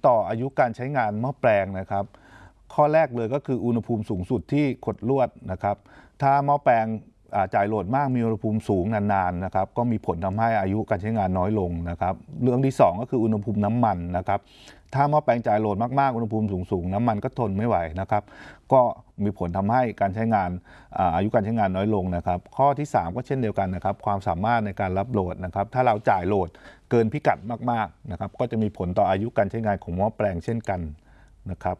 ต่ออายุการใช้งานหม้อแปลงนะครับข้อแรกเลยก็คืออุณหภูมิสูงสุดที่ขดลวดนะครับถ้าหม้อแปลงจ่ายโหลดมากมีอุณหภูมิสูงนานๆนะครับก็มีผลทำให้อายุการใช้งานน้อยลงนะครับเรื่องที่2ก็คืออุณหภูมิน้ำมันนะครับถ้าหม้อแปลงจ่ายโหลดมากๆอุณหภูมิสูงๆน้ำมันก็ทนไม่ไหวนะครับก็มีผลทำให้การใช้งานอายุการใช้งานน้อยลงนะครับข้อที่3ก็เช่นเดียวกันนะครับความสามารถในการรับโหลดนะครับถ้าเราจ่ายโหลดเกินพิกัดมากๆนะครับก็จะมีผลต่ออายุการใช้งานของหม้อแปลงเช่นกันนะครับ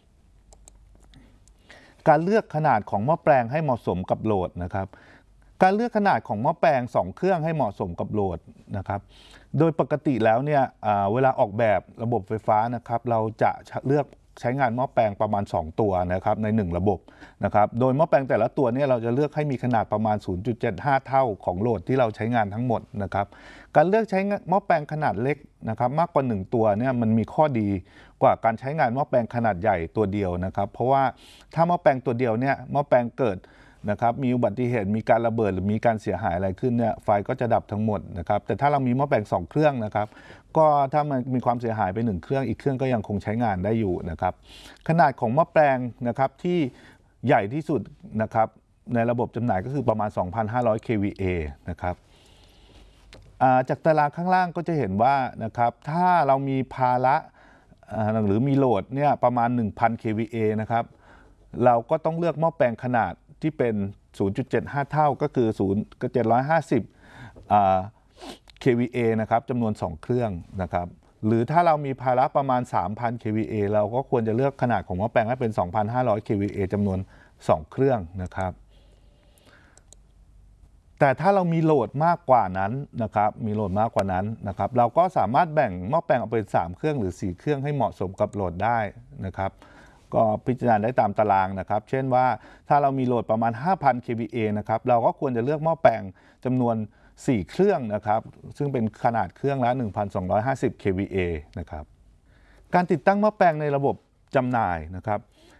การเลือกขนาดของหม้อแปลงให้เหมาะสมกับโหลดนะครับการเลือกขนาดของหม้อแปลง2เครื่องให้เหมาะสมกับโหลดนะครับโดยปกติแล้วเนี่ยเวลาออกแบบระบบไฟฟ้านะครับเราจะเลือกใช้งานหม้อแปลงประมาณ2ตัวนะครับใน1ระบบนะครับโดยหม้อแปลงแต่ละตัวเนี่ยเราจะเลือกให้มีขนาดประมาณ 0.75 เท่าของโหลดที่เราใช้งานทั้งหมดนะครับการเลือกใช้หม้อแปลงขนาดเล็กนะครับมากกว่า1ตัวเนี่ยมันมีข้อดีกว่าการใช้งานหม้อแปลงขนาดใหญ่ตัวเดียวนะครับเพราะว่าถ้าหม้อแปลงตัวเดียวเนี่ยหม้อแปลงเกิดนะครับมีอุบัติเหตุมีการระเบิดหรือมีการเสียหายอะไรขึ้นเนี่ยไฟก็จะดับทั้งหมดนะครับแต่ถ้าเรามีหม้อแปลง2เครื่องนะครับก็ถ้ามันมีความเสียหายไป1เครื่องอีกเครื่องก็ยังคงใช้งานได้อยู่นะครับขนาดของหม้อแปลงนะครับที่ใหญ่ที่สุดนะครับในระบบจำหน่ายก็คือประมาณ 2,500 kVA นะครับจากตารางข้างล่างก็จะเห็นว่านะครับถ้าเรามีภาระหรือมีโหลดเนี่ยประมาณ 1,000 kVA นะครับเราก็ต้องเลือกหม้อแปลงขนาดที่เป็น 0.75 เท่าก็คือ750 kVA นะครับจำนวน2เครื่องนะครับหรือถ้าเรามีภาระประมาณ 3,000 kVA เราก็ควรจะเลือกขนาดของหม้อแปลงให้เป็น 2,500 kVA จำนวน2เครื่องนะครับแต่ถ้าเรามีโหลดมากกว่านั้นนะครับมีโหลดมากกว่านั้นนะครับเราก็สามารถแบ่งหม้อแปลงออกเป็น3เครื่องหรือ4เครื่องให้เหมาะสมกับโหลดได้นะครับก็พิจารณาได้ตามตารางนะครับเช่นว่าถ้าเรามีโหลดประมาณ 5,000 kVA นะครับเราก็ควรจะเลือกหม้อแปลงจำนวน4เครื่องนะครับซึ่งเป็นขนาดเครื่องละ 1,250 kVA นะครับการติดตั้งหม้อแปลงในระบบจำหน่ายนะครับ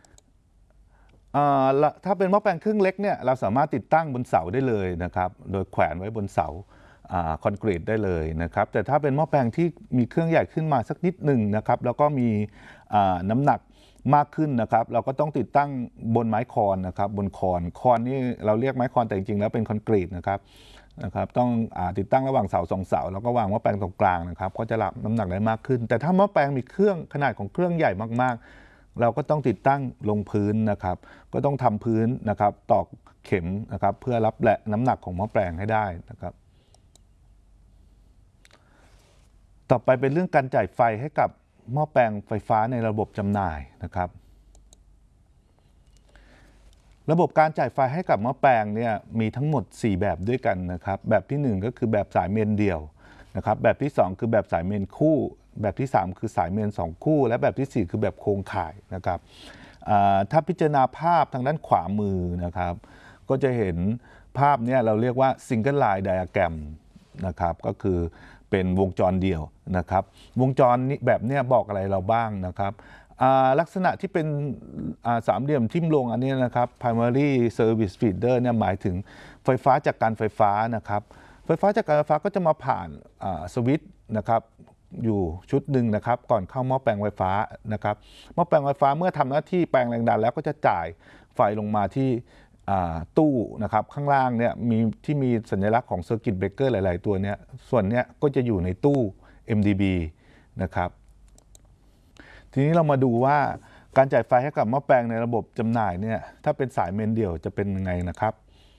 ถ้าเป็นหม้อแปลงเครื่องเล็กเนี่ยเราสามารถติดตั้งบนเสาได้เลยนะครับโดยแขวนไว้บนเสาคอนกรีตได้เลยนะครับแต่ถ้าเป็นหม้อแปลงที่มีเครื่องใหญ่ขึ้นมาสักนิดหนึ่งนะครับแล้วก็มีน้ำหนักมากขึ้นนะครับเราก็ต้องติดตั้งบนไม้คอนนะครับบนคอนนี่เราเรียกไม้คอนแต่จริงๆแล้วเป็นคอนกรีตนะครับต้องติดตั้งระหว่างเสา2เสาแล้วก็วางหม้อแปลงตรงกลางนะครับก็จะรับน้ำหนักได้มากขึ้นแต่ถ้าหม้อแปลงมีเครื่องขนาดของเครื่องใหญ่มากๆเราก็ต้องติดตั้งลงพื้นนะครับก็ต้องทำพื้นนะครับตอกเข็มนะครับเพื่อรับและน้ำหนักของหม้อแปลงให้ได้นะครับต่อไปเป็นเรื่องการจ่ายไฟให้กับหม้อแปลงไฟฟ้าในระบบจำหน่ายนะครับระบบการจ่ายไฟให้กับหม้อแปลงเนี่ยมีทั้งหมด4แบบด้วยกันนะครับแบบที่1ก็คือแบบสายเมนเดี่ยวนะครับแบบที่2คือแบบสายเมนคู่แบบที่3คือสายเมน2คู่และแบบที่4คือแบบโครงข่ายนะครับถ้าพิจารณาภาพทางด้านขวามือนะครับก็จะเห็นภาพนี้เราเรียกว่า Single Line Diagram นะครับก็คือเป็นวงจรเดี่ยวนะครับวงจรนี้แบบนี้บอกอะไรเราบ้างนะครับลักษณะที่เป็นสามเหลี่ยมทิ่มลงอันนี้นะครับ primary service feeder เนี่ยหมายถึงไฟฟ้าจากการไฟฟ้านะครับไฟฟ้าจากการไฟฟ้าก็จะมาผ่านสวิตช์นะครับอยู่ชุดหนึ่งนะครับก่อนเข้าหม้อแปลงไฟฟ้านะครับหม้อแปลงไฟฟ้าเมื่อทำหน้าที่แปลงแรงดันแล้วก็จะจ่ายไฟลงมาที่ตู้นะครับข้างล่างเนี่ยมีสัญลักษณ์ของ Circuit Breaker หลายๆตัวเนี่ยส่วนเนี้ยก็จะอยู่ในตู้ MDB นะครับทีนี้เรามาดูว่าการจ่ายไฟให้กับหม้อแปลงในระบบจำหน่ายเนี่ยถ้าเป็นสายเมนเดี่ยวจะเป็นยังไงนะครับ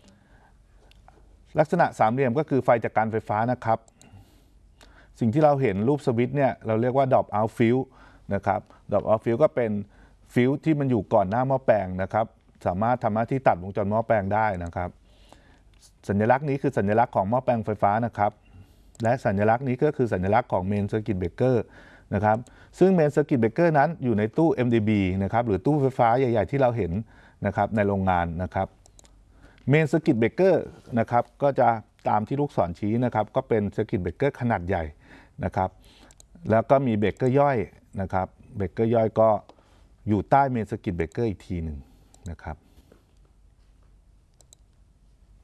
ลักษณะสามเหลี่ยมก็คือไฟจากการไฟฟ้านะครับสิ่งที่เราเห็นรูปสวิตช์เนี่ยเราเรียกว่า drop out field นะครับ drop out field ก็เป็นฟิลด์ที่มันอยู่ก่อนหน้าหม้อแปลงนะครับสามารถทำหน้าที่ตัดวงจรหม้อแปลงได้นะครับสัญลักษณ์นี้คือสัญลักษณ์ของหม้อแปลงไฟฟ้านะครับและสัญลักษณ์นี้ก็คือสัญลักษณ์ของ Main Circuit Breaker นะครับซึ่ง Main Circuit Breaker นั้นอยู่ในตู้ MDB นะครับหรือตู้ไฟฟ้าใหญ่ๆที่เราเห็นนะครับในโรงงานนะครับ Main Circuit Breaker นะครับก็จะตามที่ลูกศรชี้นะครับก็เป็น Circuit Breaker ขนาดใหญ่นะครับแล้วก็มีเบรกเกอร์ย่อยนะครับเบรกเกอร์ย่อยก็อยู่ใต้ Main Circuit Breaker อีกทีหนึ่งนะครับ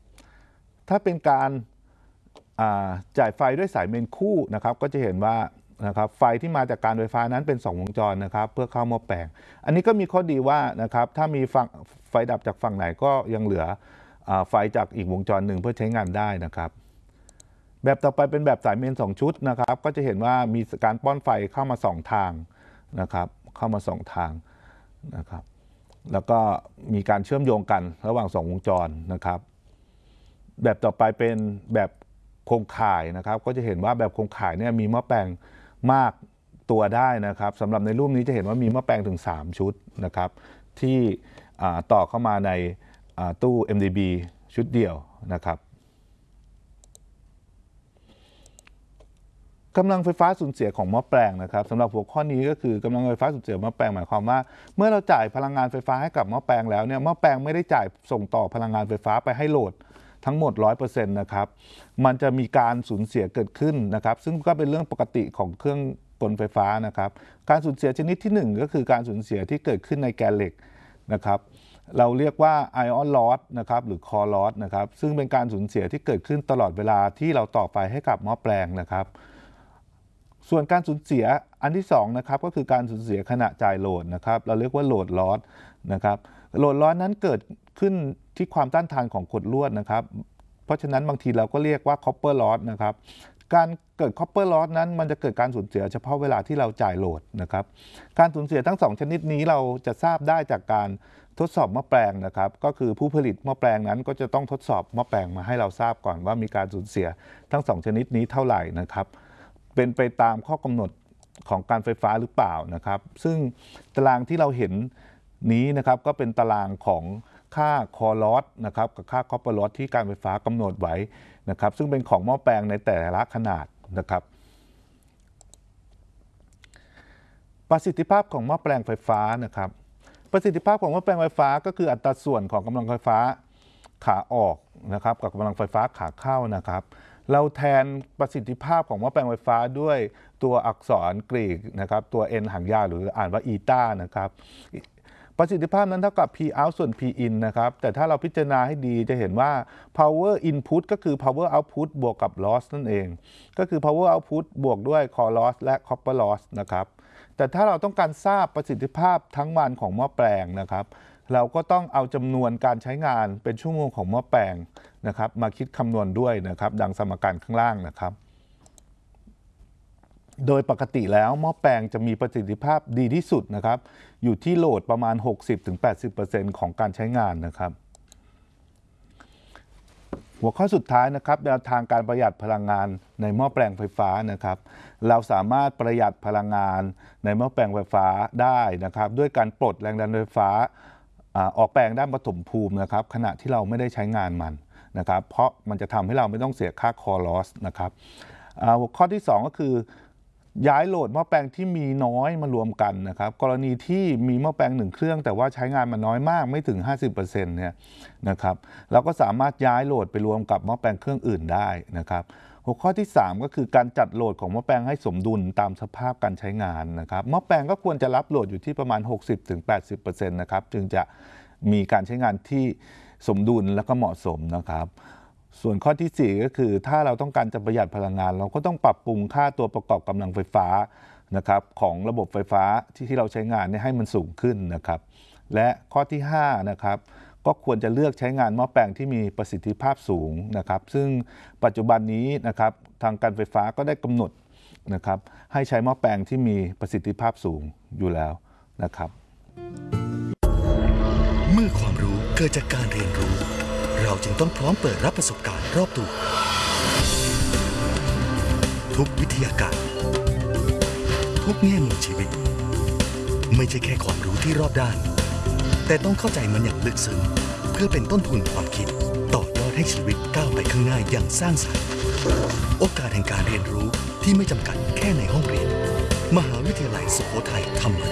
ถ้าเป็นการจ่ายไฟด้วยสายเมนคู่นะครับก็จะเห็นว่านะครับไฟที่มาจากการไฟฟ้านั้นเป็น2วงจรนะครับเพื่อเข้าหม้อแปลงอันนี้ก็มีข้อดีว่านะครับถ้ามีไฟดับจากฝั่งไหนก็ยังเหลือไฟจากอีกวงจรหนึ่งเพื่อใช้งานได้นะครับแบบต่อไปเป็นแบบสายเมน2 ชุดนะครับก็จะเห็นว่ามีการป้อนไฟเข้ามา2 ทางนะครับเข้ามา2 ทางนะครับแล้วก็มีการเชื่อมโยงกันระหว่าง2 วงจรนะครับแบบต่อไปเป็นแบบโครงข่ายนะครับก็จะเห็นว่าแบบโครงข่ายเนี่ยมีหม้อแปลงมากตัวได้นะครับสำหรับในรูปนี้จะเห็นว่ามีหม้อแปลงถึง3 ชุดนะครับที่ต่อเข้ามาในตู้ MDB ชุดเดียวนะครับกำลังไฟฟ้าสูญเสียของหม้อแปลงนะครับสำหรับหัวข้อนี้ก็คือกำลังไฟฟ้าสูญเสียหม้อแปลงหมายความว่าเมื่อเราจ่ายพลังงานไฟฟ้าให้กับหม้อแปลงแล้วเนี่ยหม้อแปลงไม่ได้จ่ายส่งต่อพลังงานไฟฟ้าไปให้โหลดทั้งหมด 100% นะครับมันจะมีการสูญเสียเกิดขึ้นนะครับซึ่งก็เป็นเรื่องปกติของเครื่องกลไฟฟ้านะครับการสูญเสียชนิดที่1ก็คือการสูญเสียที่เกิดขึ้นในแกนเหล็กนะครับเราเรียกว่า ion loss นะครับหรือ core loss นะครับซึ่งเป็นการสูญเสียที่เกิดขึ้นตลอดเวลาที่เราต่อไฟให้กับหม้อแปลงนะครับส่วนการสูญเสียอันที่2นะครับก็คือการสูญเสียขณะจ่ายโหลดนะครับเราเรียกว่าโหลดลอสนะครับโหลดลอสนั้นเกิดขึ้นที่ความต้านทานของขดลวดนะครับเพราะฉะนั้นบางทีเราก็เรียกว่า copper loss นะครับการเกิด copper loss นั้นมันจะเกิดการสูญเสียเฉพาะเวลาที่เราจ่ายโหลดนะครับการสูญเสียทั้ง2ชนิดนี้เราจะทราบได้จากการทดสอบหม้อแปลงนะครับก็คือผู้ผลิตหม้อแปลงนั้นก็จะต้องทดสอบหม้อแปลงมาให้เราทราบก่อนว่ามีการสูญเสียทั้ง2ชนิดนี้เท่าไหร่นะครับเป็นไปตามข้อกำหนดของการไฟฟ้าหรือเปล่านะครับซึ่งตารางที่เราเห็นนี้นะครับก็เป็นตารางของค่าคอลอสนะครับกับค่าคอปเปอร์ลอสที่การไฟฟ้ากำหนดไว้นะครับซึ่งเป็นของหม้อแปลงในแต่ละขนาดนะครับประสิทธิภาพของหม้อแปลงไฟฟ้านะครับประสิทธิภาพของหม้อแปลงไฟฟ้าก็คืออัตราส่วนของกำลังไฟฟ้าขาออกนะครับกับกำลังไฟฟ้าขาเข้านะครับเราแทนประสิทธิภาพของหม้อแปลงไฟฟ้าด้วยตัวอักษรกรีกนะครับตัว n หางยาวหรืออ่านว่าอีตานะครับประสิทธิภาพนั้นเท่ากับ P out ส่วน P in นะครับแต่ถ้าเราพิจารณาให้ดีจะเห็นว่า power input ก็คือ power output บวกกับ loss นั่นเองก็คือ power output บวกด้วย core loss และ copper loss นะครับแต่ถ้าเราต้องการทราบประสิทธิภาพทั้งวันของหม้อแปลงนะครับเราก็ต้องเอาจำนวนการใช้งานเป็นชั่วโมงของหม้อแปลงนะครับมาคิดคำนวณด้วยนะครับดังสมการข้างล่างนะครับโดยปกติแล้วหม้อแปลงจะมีประสิทธิภาพดีที่สุดนะครับอยู่ที่โหลดประมาณ 60-80% ของการใช้งานนะครับหัวข้อสุดท้ายนะครับแนวทางการประหยัดพลังงานในหม้อแปลงไฟฟ้านะครับเราสามารถประหยัดพลังงานในหม้อแปลงไฟฟ้าได้นะครับด้วยการปลดแรงดันไฟฟ้าออกแปลงด้านปฐมภูมินะครับขณะที่เราไม่ได้ใช้งานมันนะครับเพราะมันจะทำให้เราไม่ต้องเสียค่า core loss นะครับหัวข้อที่2ก็คือย้ายโหลดหม้อแปลงที่มีน้อยมารวมกันนะครับกรณีที่มีหม้อแปลง1 เครื่องแต่ว่าใช้งานมันน้อยมากไม่ถึง 50% เนี่ยนะครับเราก็สามารถย้ายโหลดไปรวมกับหม้อแปลงเครื่องอื่นได้นะครับหัวข้อที่3ก็คือการจัดโหลดของหม้อแปลงให้สมดุลตามสภาพการใช้งานนะครับหม้อแปลงก็ควรจะรับโหลดอยู่ที่ประมาณ 60-80% นะครับจึงจะมีการใช้งานที่สมดุลและก็เหมาะสมนะครับส่วนข้อที่4ก็คือถ้าเราต้องการจะประหยัดพลังงานเราก็ต้องปรับปรุงค่าตัวประกอบกำลังไฟฟ้านะครับของระบบไฟฟ้าที่เราใช้งานให้มันสูงขึ้นนะครับและข้อที่5นะครับก็ควรจะเลือกใช้งานหม้อแปลงที่มีประสิทธิภาพสูงนะครับซึ่งปัจจุบันนี้นะครับทางการไฟฟ้าก็ได้กำหนดนะครับให้ใช้หม้อแปลงที่มีประสิทธิภาพสูงอยู่แล้วนะครับเมื่อความรู้เกิดจากการเรียนรู้เราจึงต้องพร้อมเปิดรับประสบการณ์รอบตัวทุกวิทยาการทุกแง่มุมชีวิตไม่ใช่แค่ความรู้ที่รอบด้านแต่ต้องเข้าใจมันอย่างลึกซึ้งเพื่อเป็นต้นทุนความคิดต่อยอดให้ชีวิตก้าวไปข้างหน้าอย่างสร้างสรรค์โอกาสแห่งการเรียนรู้ที่ไม่จำกัดแค่ในห้องเรียนมหาวิทยาลัยสุโขทัยธรรม